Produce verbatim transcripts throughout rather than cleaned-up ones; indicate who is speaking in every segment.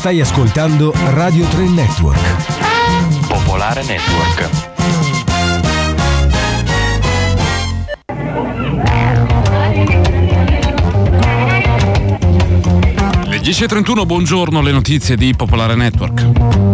Speaker 1: Stai ascoltando Radio tre Network.
Speaker 2: Popolare Network.
Speaker 3: Le dieci e trentuno, buongiorno, le notizie di Popolare Network.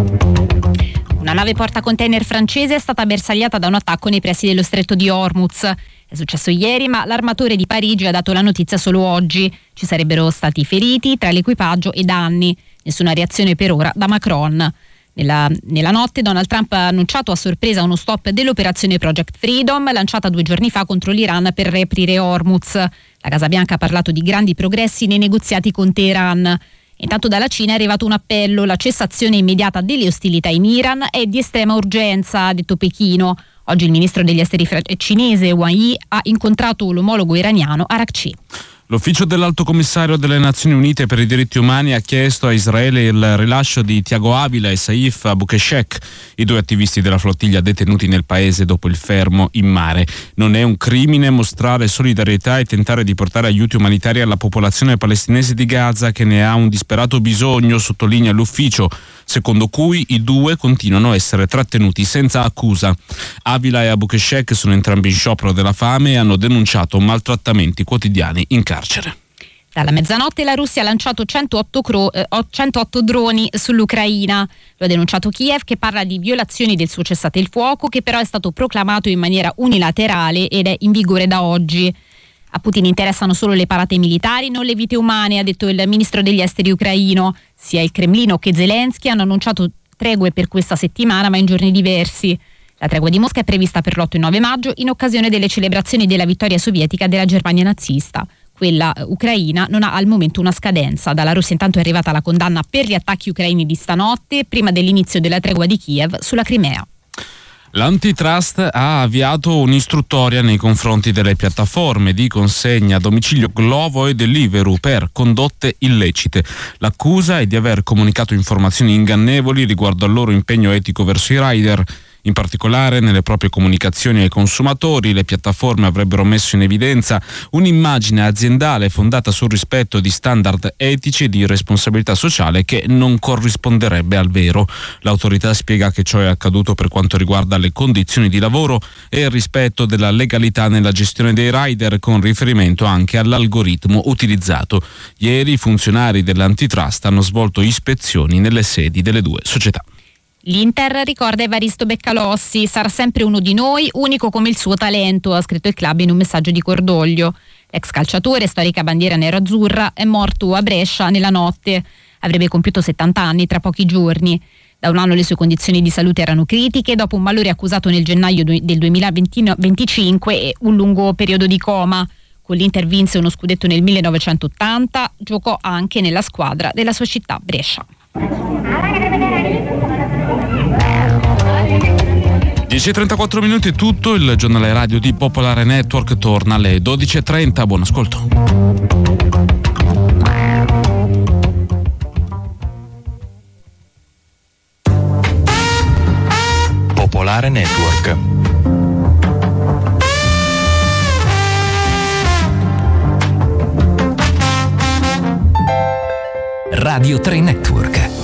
Speaker 4: Una nave portacontainer francese è stata bersagliata da un attacco nei pressi dello stretto di Hormuz. È successo ieri, ma l'armatore di Parigi ha dato la notizia solo oggi. Ci sarebbero stati feriti tra l'equipaggio e danni. Nessuna reazione per ora da Macron. Nella, nella notte Donald Trump ha annunciato a sorpresa uno stop dell'operazione Project Freedom, lanciata due giorni fa contro l'Iran per riaprire Hormuz. La Casa Bianca ha parlato di grandi progressi nei negoziati con Teheran. Intanto dalla Cina è arrivato un appello: la cessazione immediata delle ostilità in Iran è di estrema urgenza, ha detto Pechino. Oggi il ministro degli esteri cinese Wang Yi ha incontrato l'omologo iraniano Arakci.
Speaker 3: L'ufficio dell'Alto Commissario delle Nazioni Unite per i diritti umani ha chiesto a Israele il rilascio di Thiago Avila e Saif Abukeshek, i due attivisti della flottiglia detenuti nel paese dopo il fermo in mare. Non è un crimine mostrare solidarietà e tentare di portare aiuti umanitari alla popolazione palestinese di Gaza, che ne ha un disperato bisogno, sottolinea l'ufficio, secondo cui i due continuano a essere trattenuti senza accusa. Avila e Abukeshek sono entrambi in sciopero della fame e hanno denunciato maltrattamenti quotidiani in carcere.
Speaker 4: Dalla mezzanotte la Russia ha lanciato centootto, cro- eh, centootto droni sull'Ucraina. Lo ha denunciato Kiev, che parla di violazioni del suo cessate il fuoco, che però è stato proclamato in maniera unilaterale ed è in vigore da oggi. A Putin interessano solo le parate militari, non le vite umane, ha detto il ministro degli esteri ucraino. Sia il Cremlino che Zelensky hanno annunciato tregue per questa settimana, ma in giorni diversi. La tregua di Mosca è prevista per l'otto e nove maggio, in occasione delle celebrazioni della vittoria sovietica della Germania nazista. Quella ucraina non ha al momento una scadenza. Dalla Russia intanto è arrivata la condanna per gli attacchi ucraini di stanotte, prima dell'inizio della tregua di Kiev sulla Crimea.
Speaker 3: L'Antitrust ha avviato un'istruttoria nei confronti delle piattaforme di consegna a domicilio Glovo e Deliveroo per condotte illecite. L'accusa è di aver comunicato informazioni ingannevoli riguardo al loro impegno etico verso i rider. In particolare, nelle proprie comunicazioni ai consumatori, le piattaforme avrebbero messo in evidenza un'immagine aziendale fondata sul rispetto di standard etici e di responsabilità sociale che non corrisponderebbe al vero. L'autorità spiega che ciò è accaduto per quanto riguarda le condizioni di lavoro e il rispetto della legalità nella gestione dei rider, con riferimento anche all'algoritmo utilizzato. Ieri i funzionari dell'Antitrust hanno svolto ispezioni nelle sedi delle due società.
Speaker 4: L'Inter ricorda Evaristo Beccalossi: sarà sempre uno di noi, unico come il suo talento, ha scritto il club in un messaggio di cordoglio. L'ex calciatore, storica bandiera nerazzurra, è morto a Brescia nella notte. Avrebbe compiuto settanta anni tra pochi giorni. Da un anno le sue condizioni di salute erano critiche, dopo un malore accusato nel gennaio del duemilaventicinque e un lungo periodo di coma. Con l'Inter vinse uno scudetto nel millenovecentottanta, giocò anche nella squadra della sua città, Brescia.
Speaker 3: dieci e trentaquattro minuti, tutto il giornale radio di Popolare Network torna alle dodici e trenta. Buon ascolto.
Speaker 2: Popolare Network.
Speaker 1: Radio tre Network.